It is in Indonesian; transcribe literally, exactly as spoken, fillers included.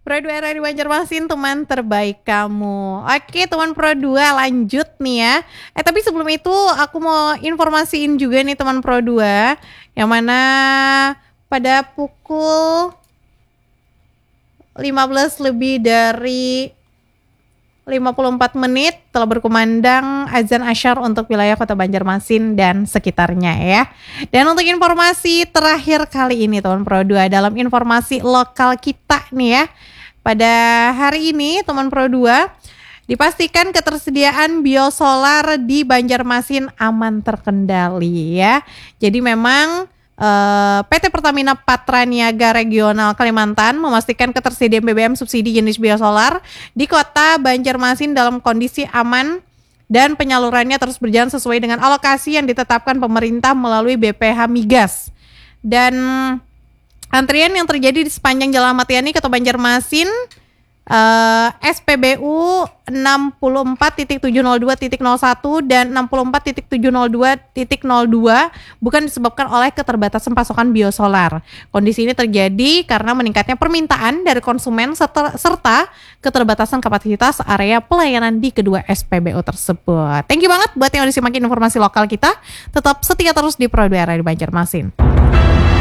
Pro dua R R di Banjarmasin, teman terbaik kamu. Oke, teman Pro dua lanjut nih ya. Eh tapi sebelum itu aku mau informasiin juga nih teman Pro dua, yang mana pada pukul lima belas lebih dari lima puluh empat menit telah berkumandang azan asyar untuk wilayah Kota Banjarmasin dan sekitarnya ya. Dan untuk informasi terakhir kali ini teman Pro dua, dalam informasi lokal kita nih ya, pada hari ini teman Pro dua, dipastikan ketersediaan biosolar di Banjarmasin aman terkendali ya. Jadi memang Uh, P T Pertamina Patra Niaga Regional Kalimantan memastikan ketersediaan B B M subsidi jenis biosolar di Kota Banjarmasin dalam kondisi aman dan penyalurannya terus berjalan sesuai dengan alokasi yang ditetapkan pemerintah melalui B P H Migas. Dan antrian yang terjadi di sepanjang Jalan Ahmad Yani Kota Banjarmasin, Uh, S P B U enam puluh empat titik tujuh nol dua titik nol satu dan enam puluh empat titik tujuh nol dua titik nol dua bukan disebabkan oleh keterbatasan pasokan biosolar. Kondisi ini terjadi karena meningkatnya permintaan dari konsumen serta, serta keterbatasan kapasitas area pelayanan di kedua S P B U tersebut. Thank you banget buat yang udah simakin informasi lokal kita. Tetap setia terus di Pro dua R R di Banjarmasin.